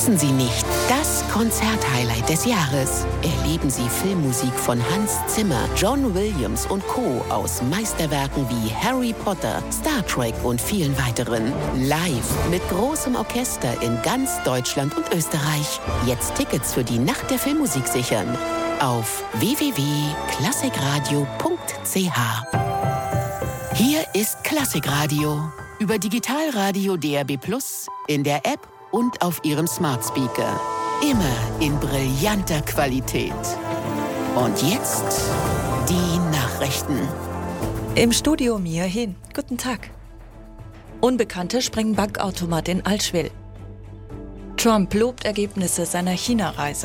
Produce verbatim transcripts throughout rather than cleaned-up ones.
Wissen Sie nicht, das Konzerthighlight des Jahres. Erleben Sie Filmmusik von Hans Zimmer, John Williams und Co. aus Meisterwerken wie Harry Potter, Star Trek und vielen weiteren. Live mit großem Orchester in ganz Deutschland und Österreich. Jetzt Tickets für die Nacht der Filmmusik sichern. Auf w w w punkt klassikradio punkt c h. Hier ist Klassikradio. Über Digitalradio D A B plus, in der App und auf Ihrem Smart Speaker. Immer in brillanter Qualität. Und jetzt die Nachrichten. Im Studio Mia Hin. Guten Tag. Unbekannte sprengen Bankautomat in Allschwil. Trump lobt Ergebnisse seiner China-Reise.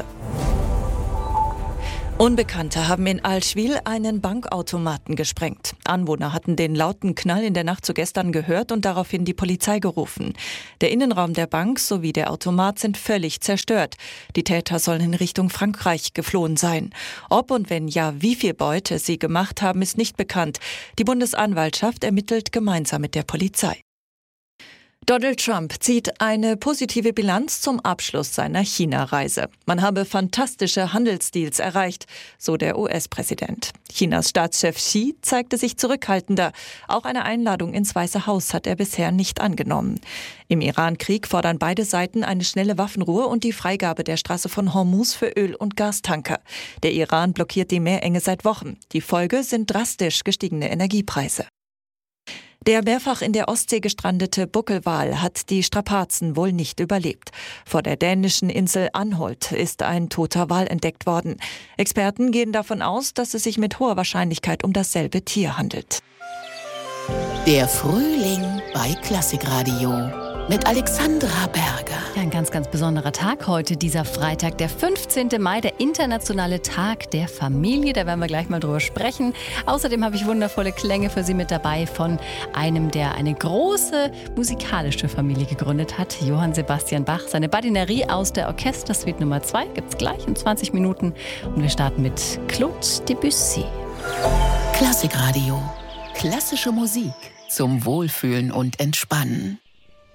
Unbekannte haben in Allschwil einen Bankautomaten gesprengt. Anwohner hatten den lauten Knall in der Nacht zu gestern gehört und daraufhin die Polizei gerufen. Der Innenraum der Bank sowie der Automat sind völlig zerstört. Die Täter sollen in Richtung Frankreich geflohen sein. Ob und wenn ja, wie viel Beute sie gemacht haben, ist nicht bekannt. Die Bundesanwaltschaft ermittelt gemeinsam mit der Polizei. Donald Trump zieht eine positive Bilanz zum Abschluss seiner China-Reise. Man habe fantastische Handelsdeals erreicht, so der U S-Präsident. Chinas Staatschef Xi zeigte sich zurückhaltender. Auch eine Einladung ins Weiße Haus hat er bisher nicht angenommen. Im Iran-Krieg fordern beide Seiten eine schnelle Waffenruhe und die Freigabe der Straße von Hormuz für Öl- und Gastanker. Der Iran blockiert die Meerenge seit Wochen. Die Folge sind drastisch gestiegene Energiepreise. Der mehrfach in der Ostsee gestrandete Buckelwal hat die Strapazen wohl nicht überlebt. Vor der dänischen Insel Anholt ist ein toter Wal entdeckt worden. Experten gehen davon aus, dass es sich mit hoher Wahrscheinlichkeit um dasselbe Tier handelt. Der Frühling bei Klassikradio mit Alexandra Berger. Ja, ein ganz, ganz besonderer Tag heute, dieser Freitag, der fünfzehnten Mai, der internationale Tag der Familie. Da werden wir gleich mal drüber sprechen. Außerdem habe ich wundervolle Klänge für Sie mit dabei von einem, der eine große musikalische Familie gegründet hat, Johann Sebastian Bach. Seine Badinerie aus der Orchestersuite Nummer zwei gibt es gleich in zwanzig Minuten. Und wir starten mit Claude Debussy. Klassikradio. Klassische Musik zum Wohlfühlen und Entspannen.